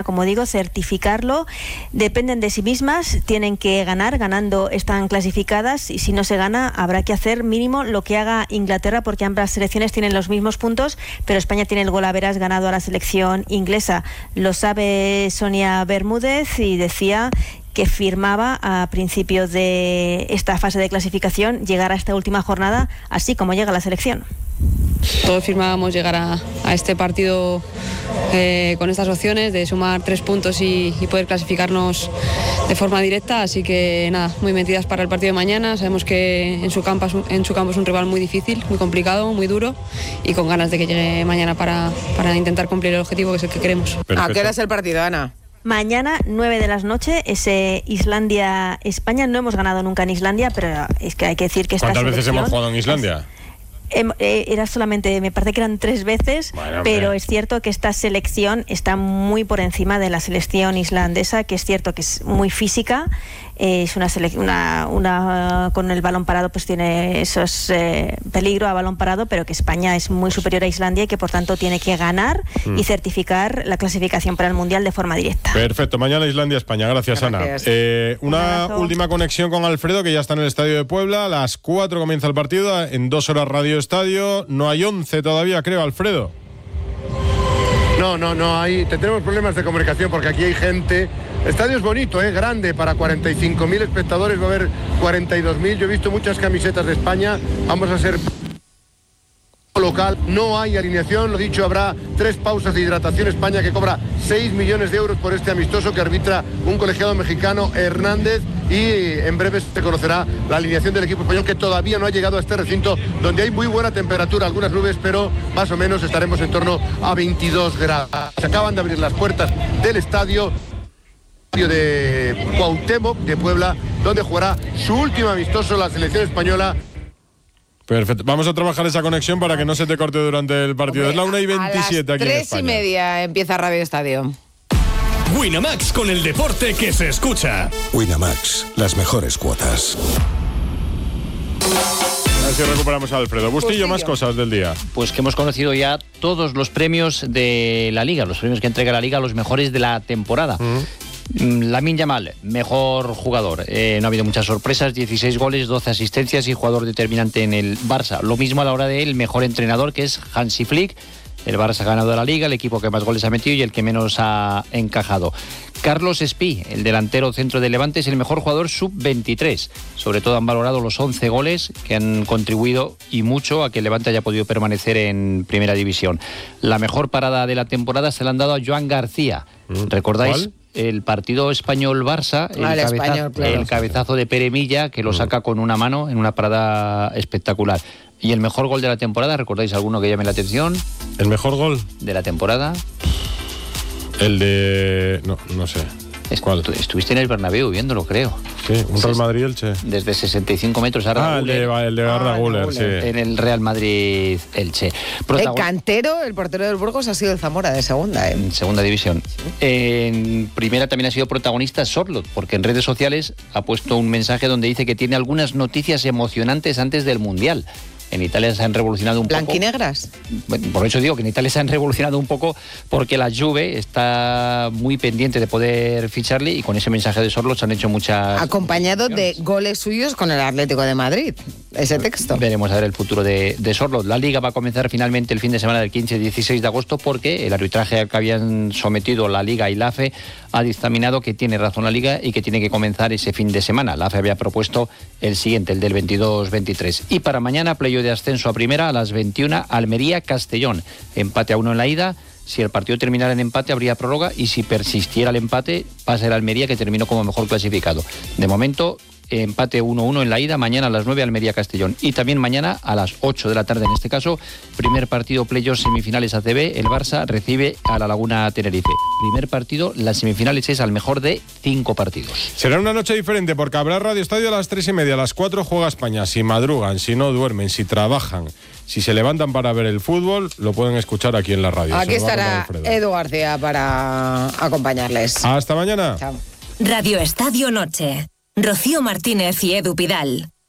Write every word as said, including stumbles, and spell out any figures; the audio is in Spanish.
como digo, certificarlo. Dependen de sí mismas, tienen que ganar, ganando están clasificadas, y si no se gana habrá que hacer mínimo lo que haga Inglaterra, porque ambas selecciones tienen los mismos puntos, pero España tiene el gol a veras ganado a la selección inglesa. Lo sabe Sonia Bermúdez y decía que firmaba a principios de esta fase de clasificación llegar a esta última jornada así como llega la selección. Todos firmábamos llegar a, a este partido eh, con estas opciones de sumar tres puntos y, y poder clasificarnos de forma directa, así que nada, muy metidas para el partido de mañana. Sabemos que en su campo, en su campo es un rival muy difícil, muy complicado, muy duro, y con ganas de que llegue mañana para, para intentar cumplir el objetivo que es el que queremos. Perfecto. ¿A qué hora es el partido, Ana? Mañana, nueve de la noche, ese Islandia-España. No hemos ganado nunca en Islandia, pero es que hay que decir que esta ¿Cuántas veces hemos jugado en es, Islandia? Eh, era solamente, me parece que eran tres veces, bueno, pero es cierto que esta selección está muy por encima de la selección islandesa, que es cierto que es muy física, eh, es una, sele- una, una con el balón parado pues tiene esos eh, peligro a balón parado, pero que España es muy superior a Islandia y que por tanto tiene que ganar mm. y certificar la clasificación para el Mundial de forma directa. Perfecto, mañana Islandia-España, gracias, gracias. Ana. Eh, una Un última conexión con Alfredo, que ya está en el Estadio de Puebla, a las cuatro comienza el partido, en dos horas Radio Estadio, no hay once todavía, creo, Alfredo. No, no, no hay, tenemos problemas de comunicación porque aquí hay gente. Estadio es bonito, ¿eh? Grande, para cuarenta y cinco mil espectadores, va a haber cuarenta y dos mil. Yo he visto muchas camisetas de España, vamos a ser local, no hay alineación, lo dicho, habrá tres pausas de hidratación. España, que cobra seis millones de euros por este amistoso que arbitra un colegiado mexicano, Hernández, y en breve se conocerá la alineación del equipo español, que todavía no ha llegado a este recinto donde hay muy buena temperatura, algunas nubes, pero más o menos estaremos en torno a veintidós grados. Se acaban de abrir las puertas del estadio de Cuauhtémoc de Puebla, donde jugará su último amistoso la selección española. Perfecto, vamos a trabajar esa conexión para que no se te corte durante el partido. Hombre, es la una y veintisiete aquí en España. Tres y media empieza Radio Estadio. Winamax, con el deporte que se escucha. Winamax, las mejores cuotas. A ver si recuperamos a Alfredo. Bustillo, Bustillo, más cosas del día. Pues que hemos conocido ya todos los premios de la Liga, los premios que entrega la Liga a los mejores de la temporada. Uh-huh. Lamine Yamal, mejor jugador. Eh, no ha habido muchas sorpresas, dieciséis goles, doce asistencias y jugador determinante en el Barça. Lo mismo a la hora del mejor entrenador, que es Hansi Flick. El Barça ha ganado la Liga, el equipo que más goles ha metido y el que menos ha encajado. Carlos Espí, el delantero centro de Levante, es el mejor jugador sub veintitrés. Sobre todo han valorado los once goles que han contribuido y mucho a que el Levante haya podido permanecer en Primera División. La mejor parada de la temporada se la han dado a Joan García. ¿Recordáis? ¿Cuál? El partido Español-Barça, el, ah, el, cabeza, español, claro. el cabezazo de Pere Milla, que lo saca con una mano en una parada espectacular. Y el mejor gol de la temporada, ¿recordáis alguno que llame la atención? ¿El mejor gol? De la temporada. El de... no, no sé. ¿Cuál? Estuviste en el Bernabéu viéndolo, creo. Sí, un Real Madrid-Elche. Desde sesenta y cinco metros. Arda ah, Güler, el de, el de Arda ah, Güler, sí. En el Real Madrid-Elche. Protagon... El cantero, el portero del Burgos, ha sido el Zamora de segunda, ¿eh? En segunda división. Sí. En primera también ha sido protagonista Sorloth, porque en redes sociales ha puesto un mensaje donde dice que tiene algunas noticias emocionantes antes del Mundial. En Italia se han revolucionado un poco. ¿Blanquinegras? Por eso digo que en Italia se han revolucionado un poco porque la Juve está muy pendiente de poder ficharle y con ese mensaje de Sorloth se han hecho muchas... Acompañado de goles suyos con el Atlético de Madrid, ese texto. Veremos a ver el futuro de, de Sorloth. La Liga va a comenzar finalmente el fin de semana del quince y dieciséis de agosto porque el arbitraje al que habían sometido la Liga y la A F E ha dictaminado que tiene razón la Liga y que tiene que comenzar ese fin de semana. La A F E había propuesto el siguiente, el del veintidós veintitrés. Y para mañana, playoff de ascenso a primera a las veintiuna, Almería-Castellón. Empate a uno en la ida. Si el partido terminara en empate, habría prórroga y si persistiera el empate, pasa el Almería, que terminó como mejor clasificado. De momento, empate uno uno en la ida, mañana a las nueve Almería-Castellón. Y también mañana a las ocho de la tarde, en este caso, primer partido playoff semifinales A C B, el Barça recibe a la Laguna Tenerife. Primer partido, las semifinales es al mejor de cinco partidos. Será una noche diferente porque habrá Radio Estadio a las tres y media, a las cuatro juega España. Si madrugan, si no duermen, si trabajan, si se levantan para ver el fútbol, lo pueden escuchar aquí en la radio. Aquí estará Edu García para acompañarles. Hasta mañana. Chao. Radio Estadio Noche. Rocío Martínez y Edu Pidal.